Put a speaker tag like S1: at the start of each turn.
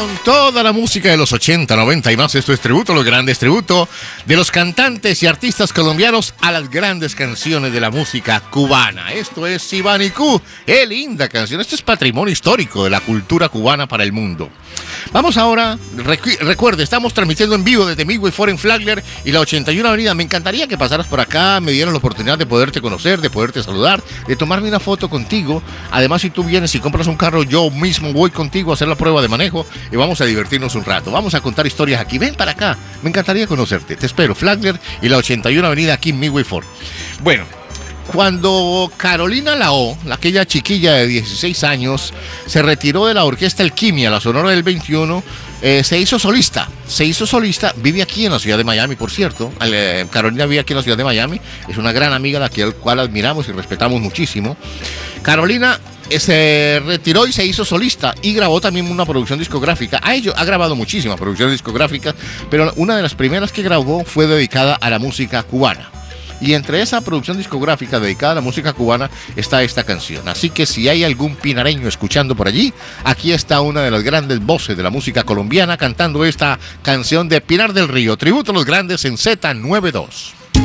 S1: con toda la música de los 80, 90 y más. Esto es tributo, los grandes tributo de los cantantes y artistas colombianos a las grandes canciones de la música cubana. Esto es Sibanicú, qué linda canción. Esto es patrimonio histórico de la cultura cubana para el mundo. Vamos ahora, recuerde, estamos transmitiendo en vivo desde Midway Foreign Flagler y la 81 Avenida. Me encantaría que pasaras por acá, me dieran la oportunidad de poderte conocer, de poderte saludar, de tomarme una foto contigo. Además, si tú vienes y compras un carro, yo mismo voy contigo a hacer la prueba de manejo y vamos a divertirnos un rato. Vamos a contar historias aquí. Ven para acá, me encantaría conocerte. Te espero, Flagler y la 81 Avenida aquí en Midway Foreign. Bueno, cuando Carolina Lao, aquella chiquilla de 16 años, se retiró de la orquesta Alquimia, la Sonora del 21, se hizo solista, vive aquí en la ciudad de Miami, por cierto. Carolina vive aquí en la ciudad de Miami, es una gran amiga a la cual admiramos y respetamos muchísimo. Carolina se retiró y se hizo solista y grabó también una producción discográfica. Ha grabado muchísimas producciones discográficas, pero una de las primeras que grabó fue dedicada a la música cubana. Y entre esa producción discográfica dedicada a la música cubana está esta canción. Así que si hay algún pinareño escuchando por allí, aquí está una de las grandes voces de la música colombiana cantando esta canción de Pinar del Río. Tributo a los grandes en Z92.